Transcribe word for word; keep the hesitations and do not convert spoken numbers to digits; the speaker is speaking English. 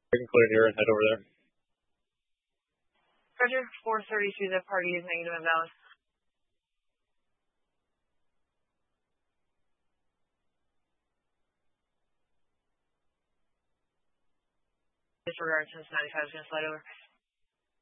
I can clear here and head over there. Roger, four thirty-two, the party is negative and valid. Disregard since ninety-five is going to slide over.